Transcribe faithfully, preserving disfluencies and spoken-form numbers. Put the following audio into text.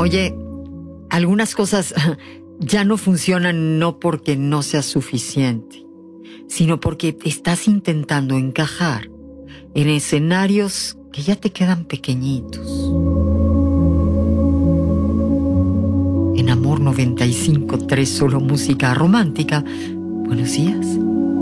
Oye, algunas cosas ya no funcionan no porque no sea suficiente, sino porque estás intentando encajar en escenarios que ya te quedan pequeñitos. En Amor noventa y cinco punto tres, solo música romántica. Buenos días.